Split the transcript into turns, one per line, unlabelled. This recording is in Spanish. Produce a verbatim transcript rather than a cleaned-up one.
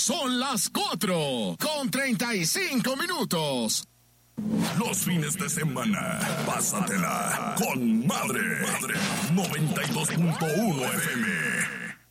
Son las cuatro con treinta y cinco minutos.
Los fines de semana, pásatela con Madre. Madre noventa y dos punto uno F M.